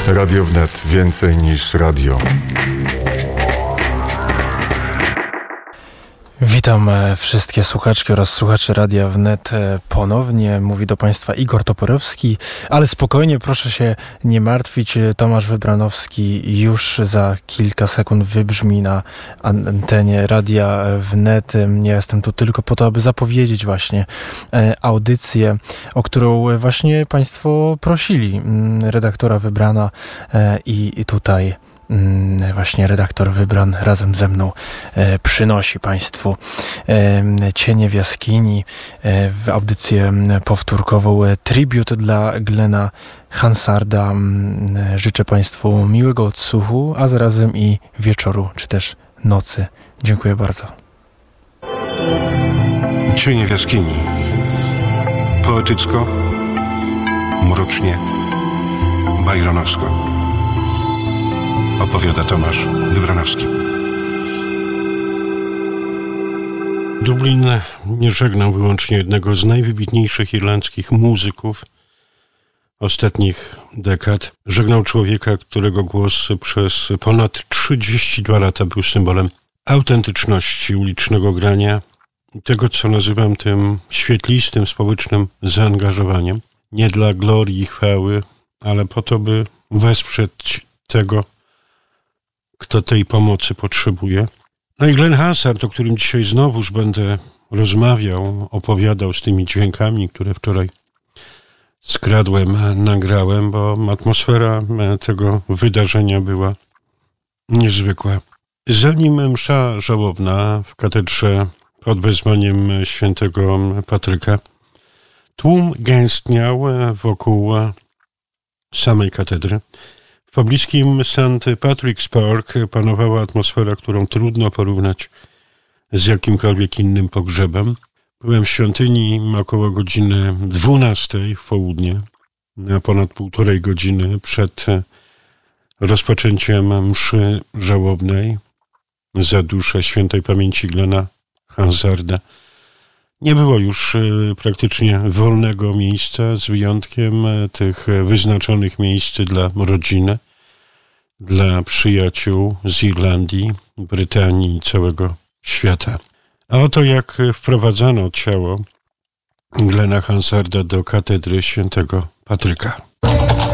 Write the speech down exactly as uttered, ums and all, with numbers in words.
Radio Wnet. Więcej niż radio. Witam wszystkie słuchaczki oraz słuchaczy Radia Wnet ponownie. Mówi do Państwa Igor Toporowski, ale spokojnie, proszę się nie martwić. Tomasz Wybranowski już za kilka sekund wybrzmi na antenie Radia Wnet. Ja jestem tu tylko po to, aby zapowiedzieć właśnie audycję, o którą właśnie Państwo prosili. Redaktora Wybrana i tutaj właśnie redaktor Wybran razem ze mną e, przynosi Państwu e, Cienie w jaskini, e, w audycję powtórkową e, tribute dla Glena Hansarda. E, życzę Państwu miłego odsłuchu, a zarazem i wieczoru, czy też nocy. Dziękuję bardzo. Cienie w jaskini. Poetycko, mrocznie, bajronowsko. Opowiada Tomasz Wybranowski. Dublin nie żegnał wyłącznie jednego z najwybitniejszych irlandzkich muzyków ostatnich dekad. Żegnał człowieka, którego głos przez ponad trzydzieści dwa lata był symbolem autentyczności ulicznego grania i tego, co nazywam tym świetlistym, społecznym zaangażowaniem. Nie dla glorii i chwały, ale po to, by wesprzeć tego, kto tej pomocy potrzebuje. No i Glen Hansard, o którym dzisiaj znowuż będę rozmawiał, opowiadał z tymi dźwiękami, które wczoraj skradłem, nagrałem, bo atmosfera tego wydarzenia była niezwykła. Zanim msza żałobna w katedrze pod wezwaniem świętego Patryka, tłum gęstniał wokół samej katedry. W pobliskim Saint Patrick's Park panowała atmosfera, którą trudno porównać z jakimkolwiek innym pogrzebem. Byłem w świątyni około godziny dwunastej w południe, na ponad półtorej godziny przed rozpoczęciem mszy żałobnej za duszę świętej pamięci Glena Hansarda. Nie było już praktycznie wolnego miejsca, z wyjątkiem tych wyznaczonych miejsc dla rodziny, dla przyjaciół z Irlandii, Brytanii i całego świata. A oto jak wprowadzano ciało Glena Hansarda do katedry świętego Patryka.